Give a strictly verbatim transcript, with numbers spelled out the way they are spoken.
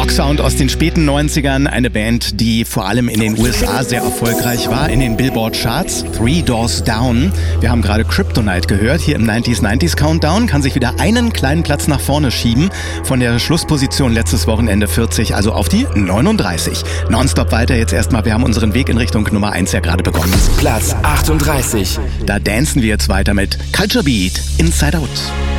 Rocksound aus den späten neunzigern, eine Band, die vor allem in den U S A sehr erfolgreich war, in den Billboard-Charts. Three Doors Down. Wir haben gerade Kryptonite gehört, hier im neunziger neunzig Countdown, kann sich wieder einen kleinen Platz nach vorne schieben, von der Schlussposition letztes Wochenende vierzig, also auf die neununddreißig. Nonstop weiter jetzt erstmal, wir haben unseren Weg in Richtung Nummer eins ja gerade begonnen. Platz achtunddreißig. Da dancen wir jetzt weiter mit Culture Beat, Inside Out.